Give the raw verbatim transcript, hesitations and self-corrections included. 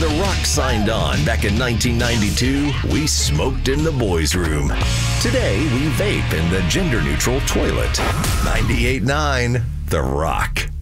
The Rock signed on back in nineteen ninety-two, we smoked in the boys' room. Today, we vape in the gender-neutral toilet. ninety-eight point nine The Rock.